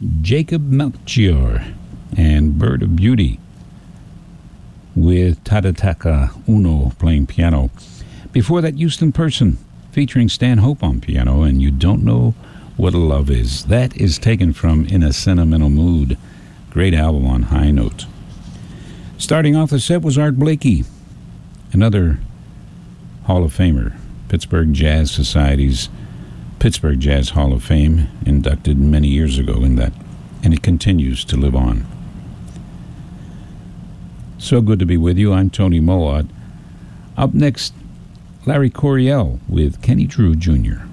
Jacob Melchior and Bird of Beauty with Tadetaka Uno playing piano. Before that, Houston Person featuring Stan Hope on piano and You Don't Know What a Love Is. That is taken from In a Sentimental Mood. Great album on High Note. Starting off the set was Art Blakey, another Hall of Famer, Pittsburgh Jazz Society's Pittsburgh Jazz Hall of Fame, inducted many years ago in that, and it continues to live on. So good to be with you. I'm Tony Mowatt. Up next, Larry Coryell with Kenny Drew Jr.